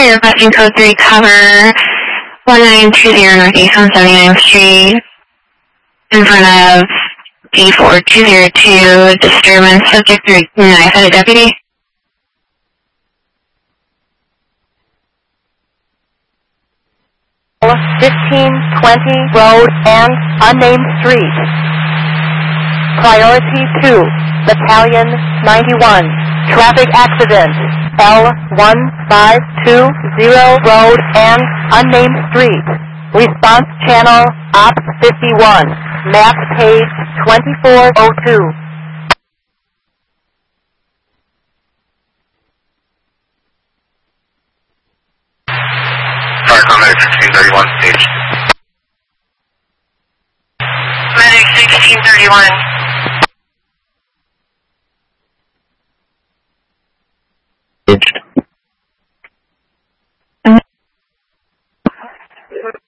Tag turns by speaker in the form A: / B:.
A: You're requesting code 3 cover 1920 Northeast on 79th Street in front of D4202, disturbance, subject 39, a deputy.
B: $1520 road and unnamed street. Priority 2, Battalion 91. Traffic accident. L1520 road and unnamed street. Response channel Ops 51. Map page 2402.
C: Fire Medic 1631, stage.
A: Medic 1631.
C: Staged.